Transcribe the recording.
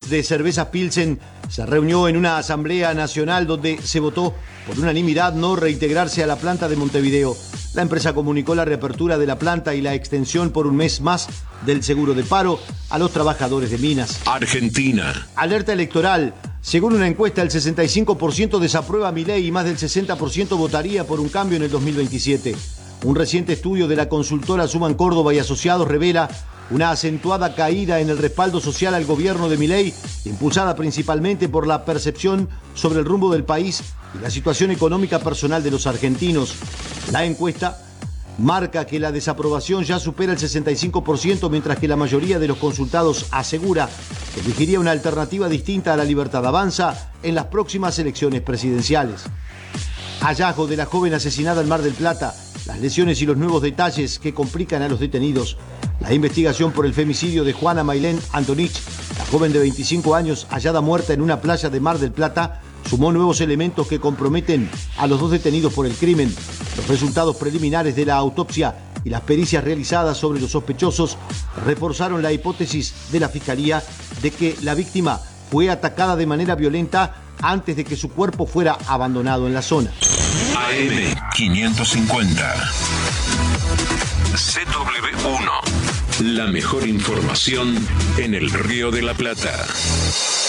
de cervezas Pilsen se reunió en una asamblea nacional donde se votó por unanimidad no reintegrarse a la planta de Montevideo. La empresa comunicó la reapertura de la planta y la extensión por un mes más del seguro de paro a los trabajadores de minas. Argentina. Alerta electoral. Según una encuesta, el 65% desaprueba a Milei y más del 60% votaría por un cambio en el 2027. Un reciente estudio de la consultora Suman Córdoba y Asociados revela una acentuada caída en el respaldo social al gobierno de Milei, impulsada principalmente por la percepción sobre el rumbo del país y la situación económica personal de los argentinos. La encuesta marca que la desaprobación ya supera el 65%, mientras que la mayoría de los consultados asegura que elegiría una alternativa distinta a la Libertad Avanza en las próximas elecciones presidenciales. Hallazgo de la joven asesinada en Mar del Plata, las lesiones y los nuevos detalles que complican a los detenidos. La investigación por el femicidio de Juana Mailén Antonich, la joven de 25 años hallada muerta en una playa de Mar del Plata, sumó nuevos elementos que comprometen a los dos detenidos por el crimen. Los resultados preliminares de la autopsia y las pericias realizadas sobre los sospechosos reforzaron la hipótesis de la Fiscalía de que la víctima fue atacada de manera violenta antes de que su cuerpo fuera abandonado en la zona. AM 550. CW1. La mejor información en el Río de la Plata.